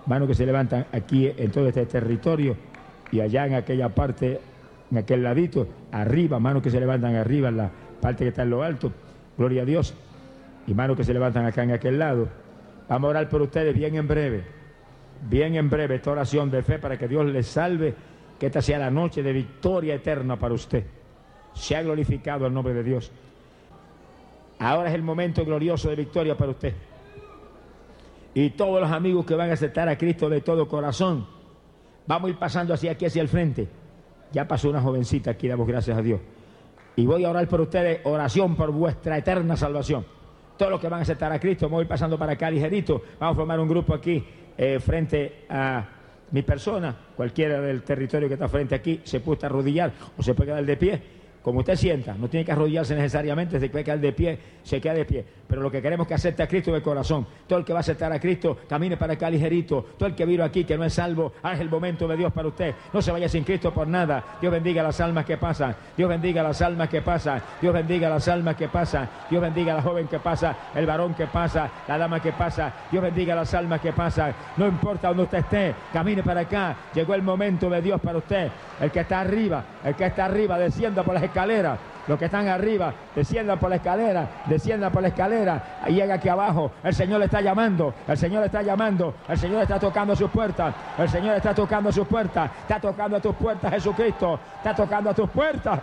manos que se levantan aquí en todo este territorio y allá en aquella parte, en aquel ladito, arriba, manos que se levantan arriba en la parte que está en lo alto, gloria a Dios, y manos que se levantan acá en aquel lado. Vamos a orar por ustedes bien en breve, esta oración de fe para que Dios les salve, que esta sea la noche de victoria eterna para usted. Sea glorificado el nombre de Dios. Ahora es el momento glorioso de victoria para usted. Y todos los amigos que van a aceptar a Cristo de todo corazón, vamos a ir pasando así aquí hacia el frente. Ya pasó una jovencita aquí, damos gracias a Dios. Y voy a orar por ustedes, oración por vuestra eterna salvación. Todos los que van a aceptar a Cristo, me voy pasando para acá ligerito. Vamos a formar un grupo aquí frente a mi persona. Cualquiera del territorio que está frente aquí se puede arrodillar o se puede quedar de pie. Como usted sienta, no tiene que arrodillarse necesariamente, se puede quedar de pie, se queda de pie. Pero lo que queremos es que acepte a Cristo de corazón. Todo el que va a aceptar a Cristo, camine para acá ligerito. Todo el que vino aquí, que no es salvo, ahora es el momento de Dios para usted. No se vaya sin Cristo por nada. Dios bendiga las almas que pasan. Dios bendiga las almas que pasan. Dios bendiga las almas que pasan. Dios bendiga a la joven que pasa, el varón que pasa, la dama que pasa. Dios bendiga las almas que pasan. No importa donde usted esté, camine para acá. Llegó el momento de Dios para usted. El que está arriba, descienda por las escaleras. Los que están arriba, desciendan por la escalera, y llega aquí abajo. El Señor le está llamando, el Señor está tocando sus puertas, está tocando a tus puertas, Jesucristo, está tocando a tus puertas.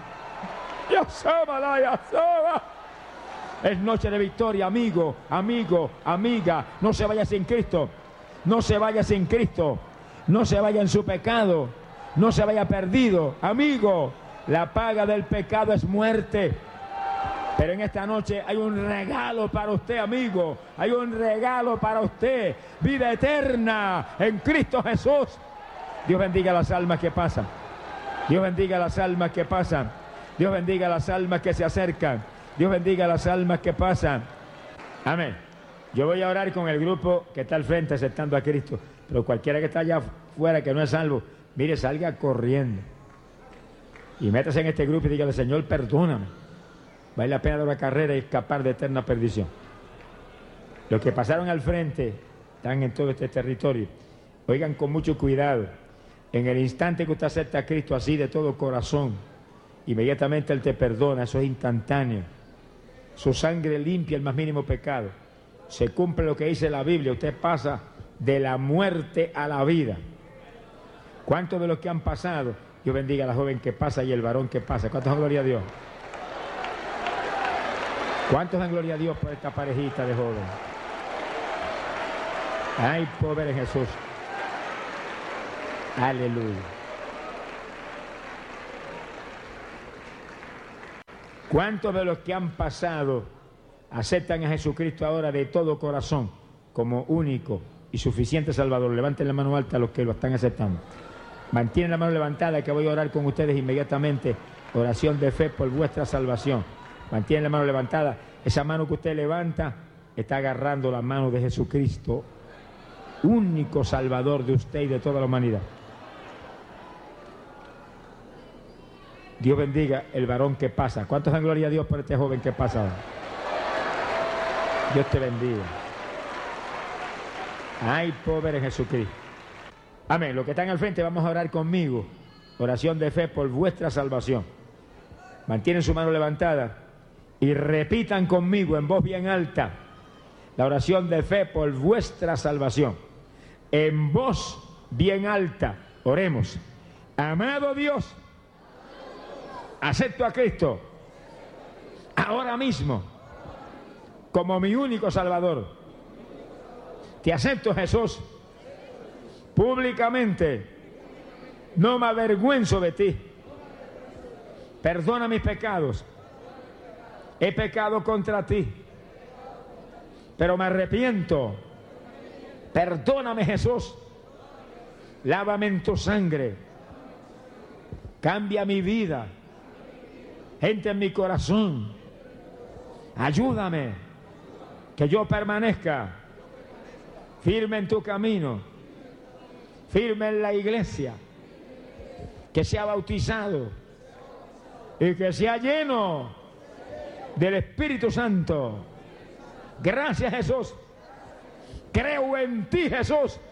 Es noche de victoria, amigo, amiga. No se vaya sin Cristo, no se vaya en su pecado, no se vaya perdido, amigo. La paga del pecado es muerte. Pero en esta noche hay un regalo para usted, amigo. Hay un regalo para usted. Vida eterna en Cristo Jesús. Dios bendiga las almas que pasan. Dios bendiga las almas que pasan. Dios bendiga las almas que se acercan. Dios bendiga las almas que pasan. Amén. Yo voy a orar con el grupo que está al frente aceptando a Cristo. Pero cualquiera que está allá afuera que no es salvo, mire, salga corriendo. Y métase en este grupo y dígale: Señor, perdóname. Vale la pena dar una carrera y escapar de eterna perdición. Los que pasaron al frente están en todo este territorio. Oigan con mucho cuidado. En el instante que usted acepta a Cristo así de todo corazón, inmediatamente Él te perdona. Eso es instantáneo. Su sangre limpia el más mínimo pecado. Se cumple lo que dice la Biblia. Usted pasa de la muerte a la vida. ¿Cuántos de los que han pasado? Dios bendiga a la joven que pasa y el varón que pasa. ¿Cuántos dan gloria a Dios? ¿Cuántos dan gloria a Dios por esta parejita de jóvenes? Ay, pobre Jesús. Aleluya. ¿Cuántos de los que han pasado aceptan a Jesucristo ahora de todo corazón como único y suficiente Salvador? Levanten la mano alta a los que lo están aceptando. Mantienen la mano levantada, que voy a orar con ustedes inmediatamente. Oración de fe por vuestra salvación. Mantienen la mano levantada. Esa mano que usted levanta está agarrando la mano de Jesucristo, único Salvador de usted y de toda la humanidad. Dios bendiga el varón que pasa. ¿Cuántos dan gloria a Dios por este joven que pasa ahora? Dios te bendiga. Ay, pobre Jesucristo. Amén. Los que están al frente, vamos a orar conmigo. Oración de fe por vuestra salvación. Mantienen su mano levantada y repitan conmigo en voz bien alta la oración de fe por vuestra salvación. En voz bien alta, oremos. Amado Dios, acepto a Cristo ahora mismo como mi único Salvador. Te acepto, Jesús, públicamente. No me avergüenzo de ti. Perdona mis pecados. He pecado contra ti, pero me arrepiento. Perdóname, Jesús. Lávame en tu sangre. Cambia mi vida. Entra en mi corazón. Ayúdame que yo permanezca firme en tu camino, firme en la iglesia, que sea bautizado y que sea lleno del Espíritu Santo. Gracias, Jesús. Creo en ti, Jesús.